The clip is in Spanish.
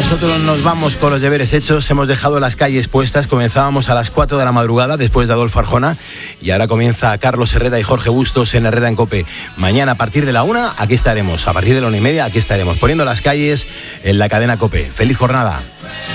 nosotros nos vamos con los deberes hechos. Hemos dejado las calles puestas. Comenzábamos a las 4 de la madrugada después de Adolfo Arjona. Y ahora comienza Carlos Herrera y Jorge Bustos en Herrera en COPE. Mañana a partir de la 1, aquí estaremos. A partir de la 1:30, aquí estaremos. Poniendo las calles en la cadena COPE. ¡Feliz jornada!